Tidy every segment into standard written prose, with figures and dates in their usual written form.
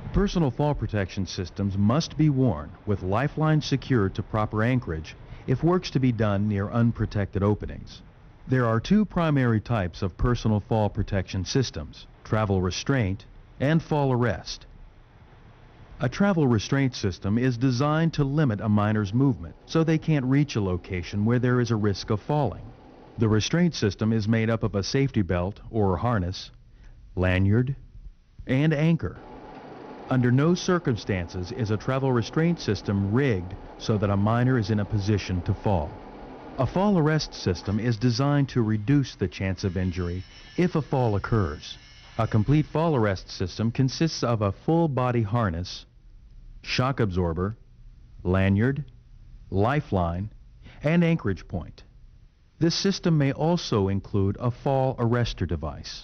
Personal fall protection systems must be worn with lifelines secured to proper anchorage if work's to be done near unprotected openings. There are two primary types of personal fall protection systems: travel restraint and fall arrest. A travel restraint system is designed to limit a miner's movement so they can't reach a location where there is a risk of falling. The restraint system is made up of a safety belt or harness, lanyard, and anchor. Under no circumstances is a travel restraint system rigged so that a miner is in a position to fall. A fall arrest system is designed to reduce the chance of injury if a fall occurs. A complete fall arrest system consists of a full body harness, shock absorber, lanyard, lifeline, and anchorage point. This system may also include a fall arrestor device.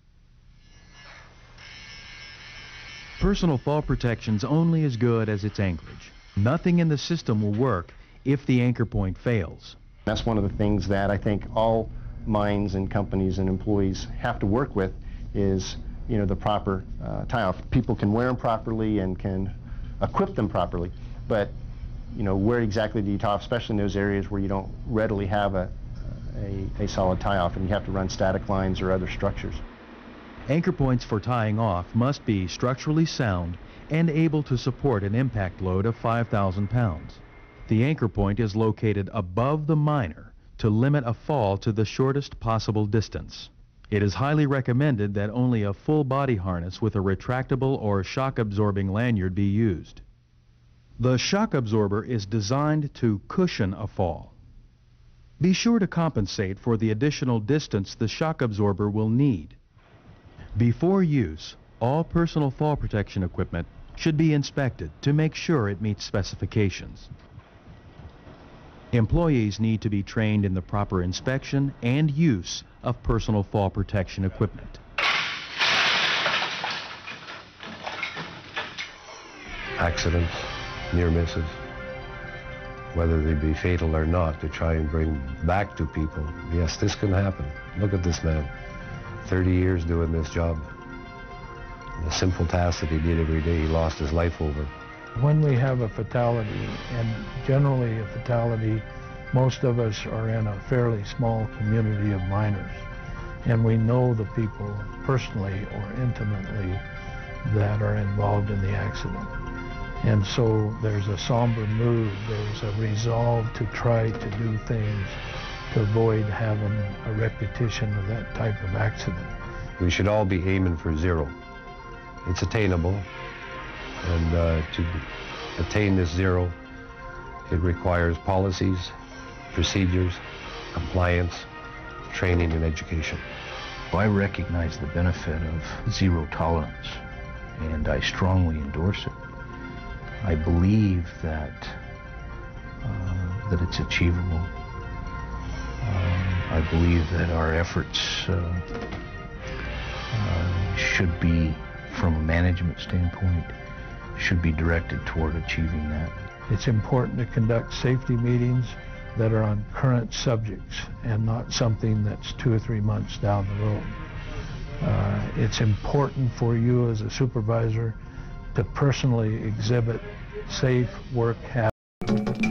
Personal fall protection's only as good as its anchorage. Nothing in the system will work if the anchor point fails. That's one of the things that I think all mines and companies and employees have to work with is, the proper tie-off. People can wear them properly and can equip them properly, but, where exactly do you tie off, especially in those areas where you don't readily have a solid tie-off and you have to run static lines or other structures. Anchor points for tying off must be structurally sound and able to support an impact load of 5,000 pounds. The anchor point is located above the miner to limit a fall to the shortest possible distance. It is highly recommended that only a full body harness with a retractable or shock-absorbing lanyard be used. The shock absorber is designed to cushion a fall. Be sure to compensate for the additional distance the shock absorber will need. Before use, all personal fall protection equipment should be inspected to make sure it meets specifications. Employees need to be trained in the proper inspection and use of personal fall protection equipment. Accidents, near misses, whether they be fatal or not, to try and bring back to people, yes, this can happen. Look at this man, 30 years doing this job. The simple task that he did every day, he lost his life over. When we have a fatality, and generally a fatality, most of us are in a fairly small community of miners, and we know the people personally or intimately that are involved in the accident. And so there's a somber mood, there's a resolve to try to do things to avoid having a repetition of that type of accident. We should all be aiming for zero. It's attainable, and to attain this zero, it requires policies, procedures, compliance, training, and education. I recognize the benefit of zero tolerance, and I strongly endorse it. I believe that it's achievable. I believe that our efforts should be, from a management standpoint, should be directed toward achieving that. It's important to conduct safety meetings that are on current subjects and not something that's 2 or 3 months down the road. It's important for you as a supervisor to personally exhibit safe work habits.